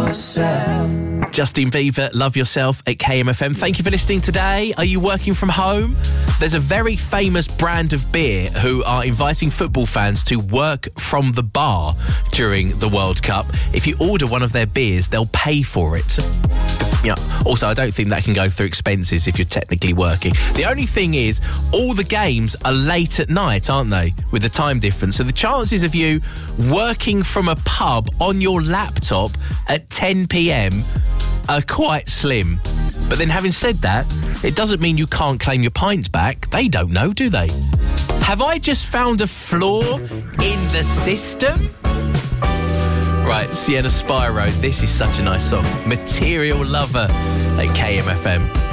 Justin Bieber, Love Yourself at KMFM. Thank you for listening today. Are you working from home? There's a very famous brand of beer who are inviting football fans to work from the bar during the World Cup. If you order one of their beers, they'll pay for it. Also, I don't think that can go through expenses if you're technically working. The only thing is, all the games are late at night, aren't they? With the time difference. So the chances of you working from a pub on your laptop at 10 p.m. are quite slim. But then having said that, it doesn't mean you can't claim your pints back. They don't know, do they? Have I just found a flaw in the system? Right, Sienna Spyro, this is such a nice song. Material Lover at KMFM.